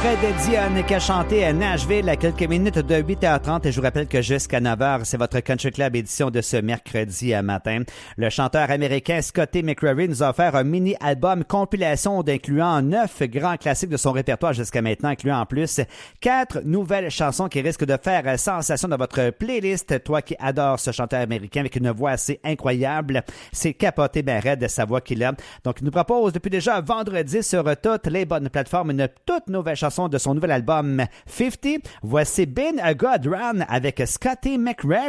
Fred Dion qui a chanté à Nashville à quelques minutes de 8h30 et je vous rappelle que jusqu'à 9h, c'est votre Country Club édition de ce mercredi matin. Le chanteur américain Scotty McCreery nous a offert un mini-album compilation d'incluant 9 grands classiques de son répertoire jusqu'à maintenant, incluant en plus 4 nouvelles chansons qui risquent de faire sensation dans votre playlist. Toi qui adores ce chanteur américain avec une voix assez incroyable, c'est capoté ben raide de sa voix qu'il a. Donc, il nous propose depuis déjà vendredi sur toutes les bonnes plateformes une toute nouvelle chanson de son nouvel album 50. Voici Been a Good Run avec Scotty McCreery.